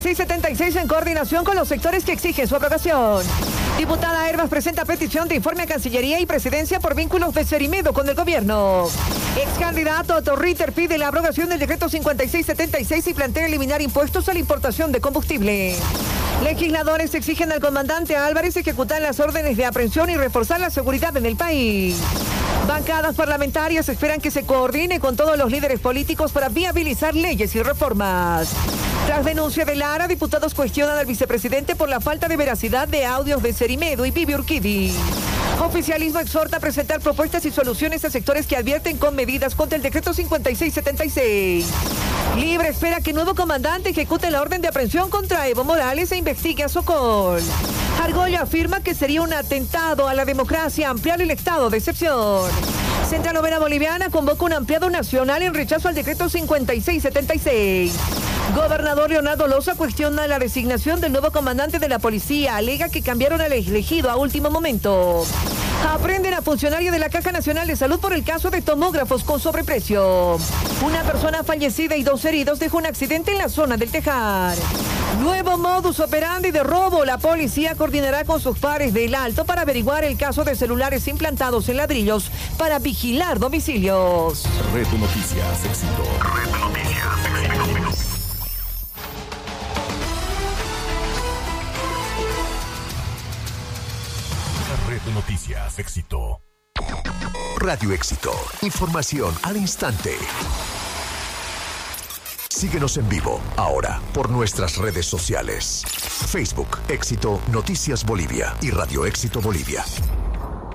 676 en coordinación con los sectores que exigen su aprobación. Diputada Hervas presenta petición de informe a Cancillería y Presidencia por vínculos de Cerimedo con el gobierno. Ex candidato Otto Ritter pide la abrogación del decreto 5676 y plantea eliminar impuestos a la importación de combustible. Legisladores exigen al comandante Álvarez ejecutar las órdenes de aprehensión y reforzar la seguridad en el país. Bancadas parlamentarias esperan que se coordine con todos los líderes políticos para viabilizar leyes y reformas. Tras denuncia de Lara, diputados cuestionan al vicepresidente por la falta de veracidad de audios de Cerimedo y Vivi Urquidi. Oficialismo exhorta a presentar propuestas y soluciones a sectores que advierten con medidas contra el decreto 5676. Libre espera que nuevo comandante ejecute la orden de aprehensión contra Evo Morales e investigue a Sokol. Argollo afirma que sería un atentado a la democracia ampliar el estado de excepción. Central Obrera Boliviana convoca un ampliado nacional en rechazo al decreto 5676. Gobernador Leonardo Loza cuestiona la designación del nuevo comandante de la policía. Alega que cambiaron al elegido a último momento. Aprenden a funcionario de la Caja Nacional de Salud por el caso de tomógrafos con sobreprecio. Una persona fallecida y 2 heridos dejó un accidente en la zona del Tejar. Nuevo modus operandi de robo. La policía coordinará con sus pares del Alto para averiguar el caso de celulares implantados en ladrillos para vigilar domicilios. Red Noticias, éxito. Red Noticias, éxito. Red Noticias, éxito. Radio Éxito. Información al instante. Síguenos en vivo, ahora, por nuestras redes sociales. Facebook, Éxito Noticias Bolivia y Radio Éxito Bolivia.